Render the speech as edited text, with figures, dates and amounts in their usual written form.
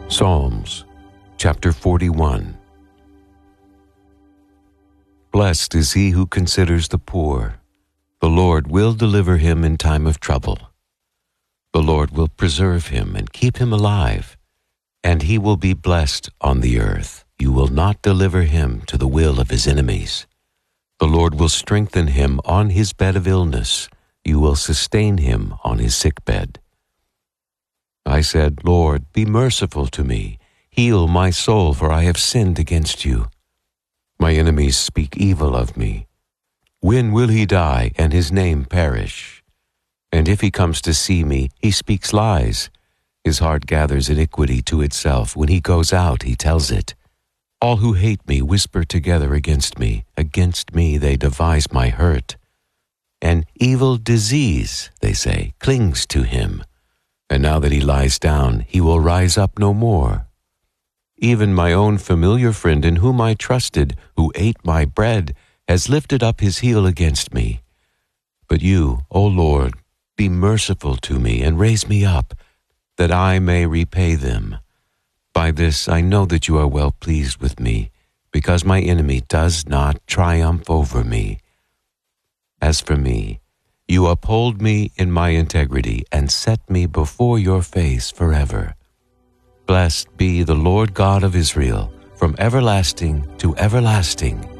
Psalms, chapter 41. Blessed is he who considers the poor. The Lord will deliver him in time of trouble. The Lord will preserve him and keep him alive, and he will be blessed on the earth. You will not deliver him to the will of his enemies. The Lord will strengthen him on his bed of illness. You will sustain him on his sickbed. I said, Lord, be merciful to me. Heal my soul, for I have sinned against you. My enemies speak evil of me. When will he die and his name perish? And if he comes to see me, he speaks lies. His heart gathers iniquity to itself. When he goes out, he tells it. All who hate me whisper together against me. Against me they devise my hurt. An evil disease, they say, clings to him. And now that he lies down, he will rise up no more. Even my own familiar friend in whom I trusted, who ate my bread, has lifted up his heel against me. But you, O Lord, be merciful to me and raise me up, that I may repay them. By this I know that you are well pleased with me, because my enemy does not triumph over me. As for me, you uphold me in my integrity and set me before your face forever. Blessed be the Lord God of Israel, from everlasting to everlasting.